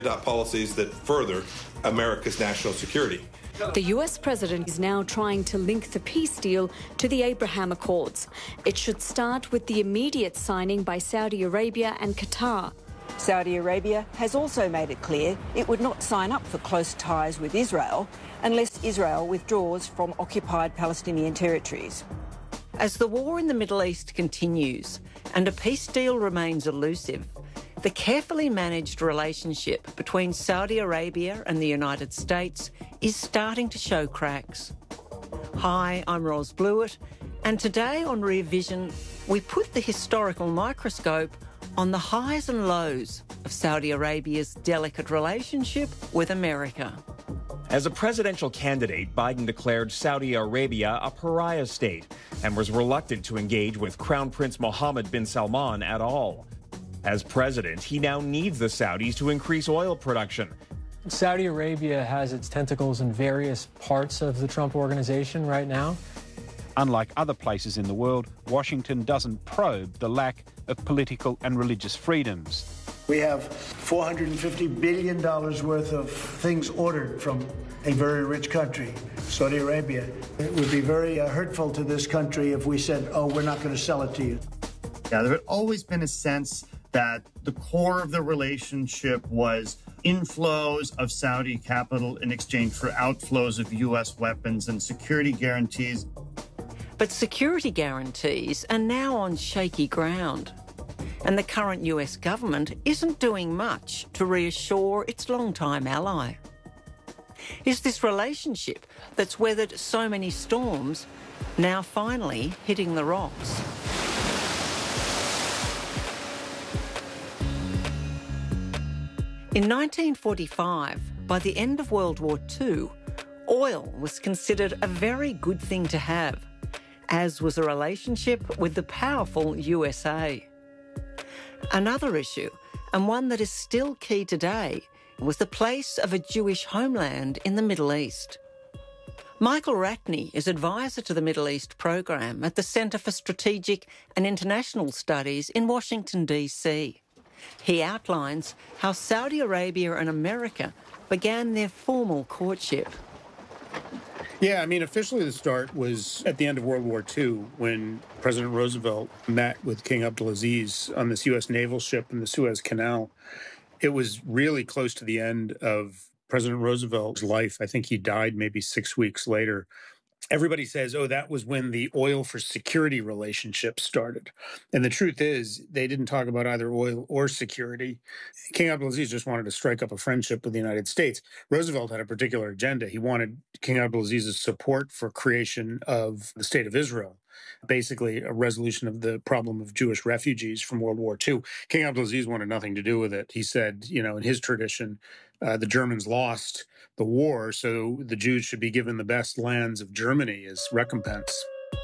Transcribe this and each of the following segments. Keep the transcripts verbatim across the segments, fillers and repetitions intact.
adopt policies that further America's national security. The U S president is now trying to link the peace deal to the Abraham Accords. It should start with the immediate signing by Saudi Arabia and Qatar. Saudi Arabia has also made it clear it would not sign up for close ties with Israel unless Israel withdraws from occupied Palestinian territories. As the war in the Middle East continues and a peace deal remains elusive, the carefully managed relationship between Saudi Arabia and the United States is starting to show cracks. Hi, I'm Ros Blewett, and today on Rear Vision, we put the historical microscope on the highs and lows of Saudi Arabia's delicate relationship with America. As a presidential candidate, Biden declared Saudi Arabia a pariah state and was reluctant to engage with Crown Prince Mohammed bin Salman at all. As president, he now needs the Saudis to increase oil production. Saudi Arabia has its tentacles in various parts of the Trump organization right now. Unlike other places in the world, Washington doesn't probe the lack of political and religious freedoms. We have four hundred fifty billion dollars worth of things ordered from a very rich country, Saudi Arabia. It would be very uh, hurtful to this country if we said, oh, we're not going to sell it to you. Yeah, there had always been a sense that the core of the relationship was inflows of Saudi capital in exchange for outflows of U S weapons and security guarantees. But security guarantees are now on shaky ground, and the current U S government isn't doing much to reassure its longtime ally. Is this relationship that's weathered so many storms now finally hitting the rocks? In nineteen forty-five, by the end of World War Two, oil was considered a very good thing to have, as was a relationship with the powerful U S A. Another issue, and one that is still key today, was the place of a Jewish homeland in the Middle East. Michael Ratney is advisor to the Middle East program at the Centre for Strategic and International Studies in Washington, D C. He outlines how Saudi Arabia and America began their formal courtship. Yeah, I mean, officially the start was at the end of World War Two when President Roosevelt met with King Abdulaziz on this U S naval ship in the Suez Canal. It was really close to the end of President Roosevelt's life. I think he died maybe six weeks later. Everybody says, oh, that was when the oil for security relationship started. And the truth is, they didn't talk about either oil or security. King Abdulaziz just wanted to strike up a friendship with the United States. Roosevelt had a particular agenda. He wanted King Abdulaziz's support for creation of the State of Israel, basically a resolution of the problem of Jewish refugees from World War Two. King Abdulaziz wanted nothing to do with it. He said, you know, in his tradition, uh, the Germans lost the war, so the Jews should be given the best lands of Germany as recompense.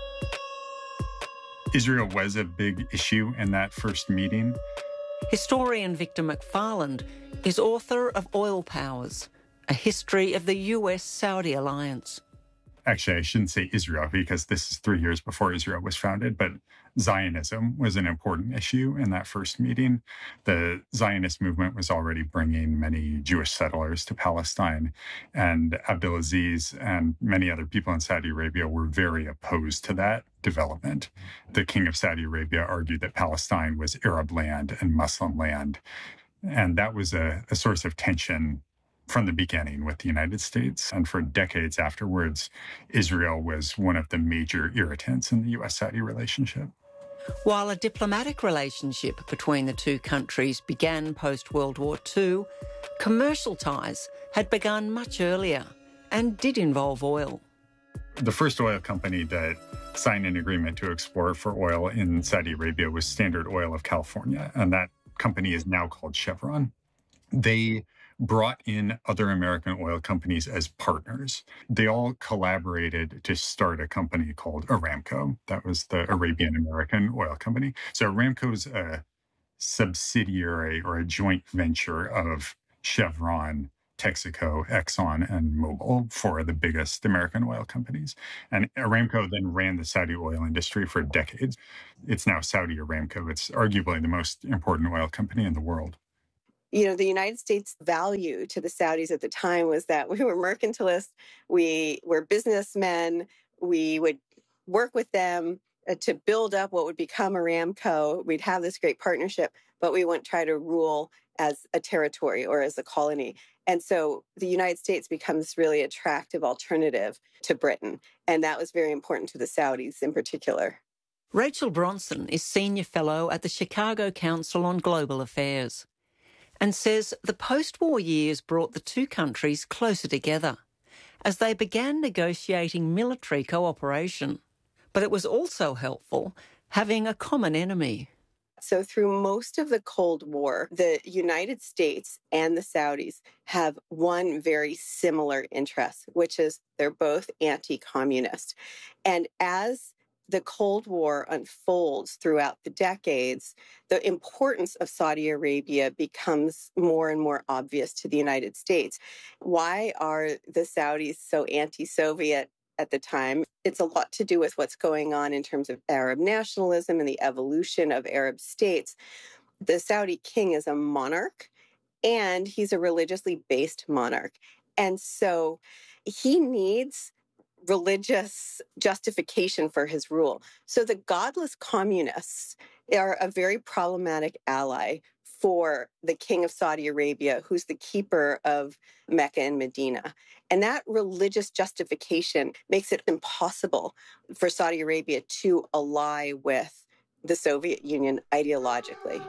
Israel was a big issue in that first meeting. Historian Victor McFarland is author of Oil Powers, A History of the U S-Saudi Alliance. Actually, I shouldn't say Israel because this is three years before Israel was founded, but Zionism was an important issue in that first meeting. The Zionist movement was already bringing many Jewish settlers to Palestine, and Abdulaziz and many other people in Saudi Arabia were very opposed to that development. The king of Saudi Arabia argued that Palestine was Arab land and Muslim land, and that was a, a source of tension from the beginning with the United States. And for decades afterwards, Israel was one of the major irritants in the U S-Saudi relationship. While a diplomatic relationship between the two countries began post-World War Two, commercial ties had begun much earlier and did involve oil. The first oil company that signed an agreement to explore for oil in Saudi Arabia was Standard Oil of California, and that company is now called Chevron. They brought in other American oil companies as partners. They all collaborated to start a company called Aramco. That was the Arabian American oil company. So Aramco is a subsidiary or a joint venture of Chevron, Texaco, Exxon, and Mobil, four of the biggest American oil companies. And Aramco then ran the Saudi oil industry for decades. It's now Saudi Aramco. It's arguably the most important oil company in the world. You know, the United States value to the Saudis at the time was that we were mercantilists, we were businessmen, we would work with them uh, to build up what would become Aramco. We'd have this great partnership, but we wouldn't try to rule as a territory or as a colony. And so the United States becomes really attractive alternative to Britain. And that was very important to the Saudis in particular. Rachel Bronson is Senior Fellow at the Chicago Council on Global Affairs and says the post-war years brought the two countries closer together as they began negotiating military cooperation. But it was also helpful having a common enemy. So through most of the Cold War, the United States and the Saudis have one very similar interest, which is they're both anti-communist. And as the Cold War unfolds throughout the decades, the importance of Saudi Arabia becomes more and more obvious to the United States. Why are the Saudis so anti-Soviet at the time? It's a lot to do with what's going on in terms of Arab nationalism and the evolution of Arab states. The Saudi king is a monarch, and he's a religiously based monarch. And so he needs religious justification for his rule. So the godless communists are a very problematic ally for the king of Saudi Arabia, who's the keeper of Mecca and Medina. And that religious justification makes it impossible for Saudi Arabia to ally with the Soviet Union ideologically.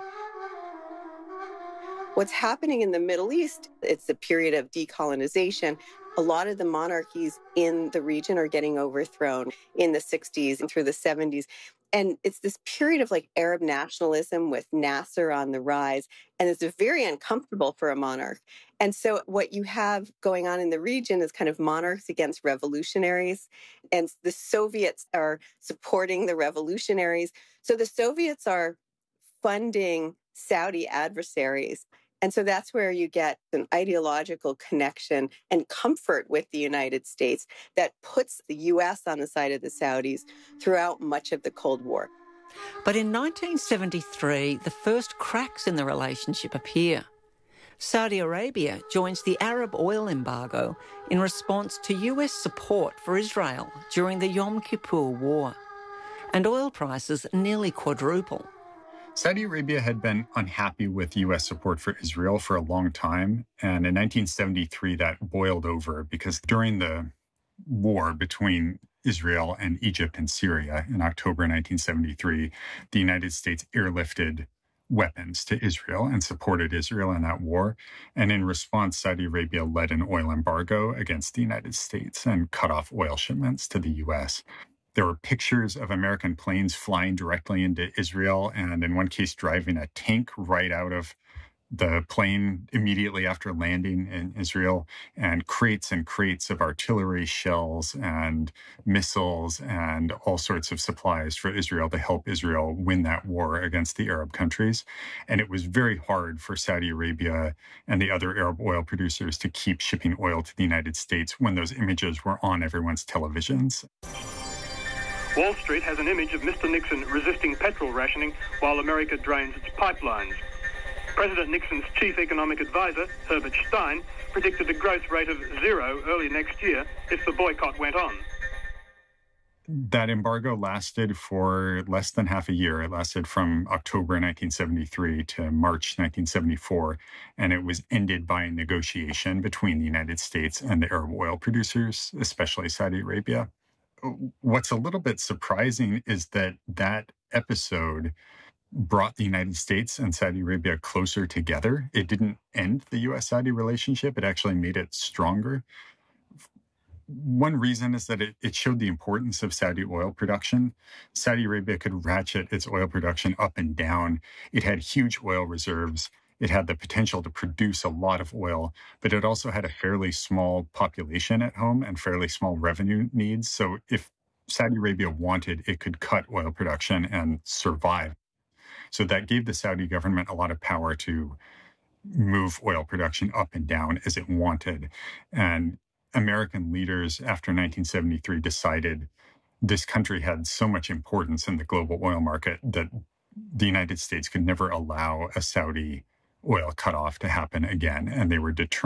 What's happening in the Middle East, it's the period of decolonization. A lot of the monarchies in the region are getting overthrown in the sixties and through the seventies. And it's this period of like Arab nationalism with Nasser on the rise. And it's very uncomfortable for a monarch. And so what you have going on in the region is kind of monarchs against revolutionaries. And the Soviets are supporting the revolutionaries. So the Soviets are funding Saudi adversaries. And so that's where you get an ideological connection and comfort with the United States that puts the U S on the side of the Saudis throughout much of the Cold War. But in nineteen seventy-three, the first cracks in the relationship appear. Saudi Arabia joins the Arab oil embargo in response to U S support for Israel during the Yom Kippur War. And oil prices nearly quadruple. Saudi Arabia had been unhappy with U S support for Israel for a long time. And in nineteen seventy-three, that boiled over because during the war between Israel and Egypt and Syria in October nineteen seventy-three, the United States airlifted weapons to Israel and supported Israel in that war. And in response, Saudi Arabia led an oil embargo against the United States and cut off oil shipments to the U S. There were pictures of American planes flying directly into Israel, and in one case, driving a tank right out of the plane immediately after landing in Israel, and crates and crates of artillery shells and missiles and all sorts of supplies for Israel to help Israel win that war against the Arab countries. And it was very hard for Saudi Arabia and the other Arab oil producers to keep shipping oil to the United States when those images were on everyone's televisions. Wall Street has an image of Mister Nixon resisting petrol rationing while America drains its pipelines. President Nixon's chief economic advisor, Herbert Stein, predicted a growth rate of zero early next year if the boycott went on. That embargo lasted for less than half a year. It lasted from October nineteen seventy-three to March nineteen seventy-four, and it was ended by a negotiation between the United States and the Arab oil producers, especially Saudi Arabia. What's a little bit surprising is that that episode brought the United States and Saudi Arabia closer together. It didn't end the U S-Saudi relationship. It actually made it stronger. One reason is that it, it showed the importance of Saudi oil production. Saudi Arabia could ratchet its oil production up and down. It had huge oil reserves. It had the potential to produce a lot of oil, but it also had a fairly small population at home and fairly small revenue needs. So if Saudi Arabia wanted, it could cut oil production and survive. So that gave the Saudi government a lot of power to move oil production up and down as it wanted. And American leaders after nineteen seventy-three decided this country had so much importance in the global oil market that the United States could never allow a Saudi oil cutoff to happen again, and they were determined